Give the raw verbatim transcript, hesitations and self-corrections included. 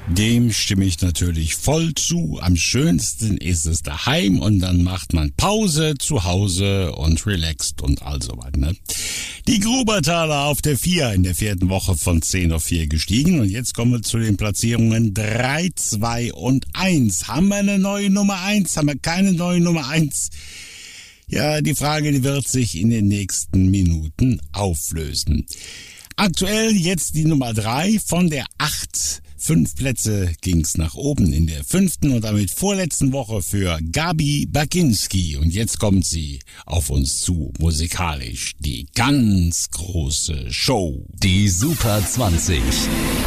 Dem stimme ich natürlich voll zu. Am schönsten ist es daheim und dann macht man Pause zu Hause und relaxt und all so was, ne? Die Grubertaler auf der vier in der vierten Woche von zehn auf vier gestiegen und jetzt kommen wir zu den Platzierungen drei, zwei und eins. Haben wir eine neue Nummer eins? Haben wir keine neue Nummer eins? Ja, die Frage, die wird sich in den nächsten Minuten auflösen. Aktuell jetzt die Nummer drei von der acht. Fünf Plätze ging's nach oben in der fünften und damit vorletzten Woche für Gabi Baginski. Und jetzt kommt sie auf uns zu, musikalisch. Die ganz große Show. Die Super zwanzig.